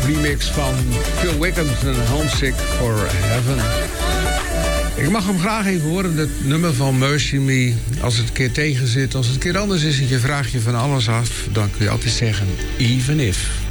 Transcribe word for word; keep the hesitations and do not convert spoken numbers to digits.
remix van Phil Wickham en Homesick for Heaven. Ik mag hem graag even horen, het nummer van Mercy Me. Als het een keer tegen zit, als het een keer anders is en je vraagt je van alles af, dan kun je altijd zeggen, even if.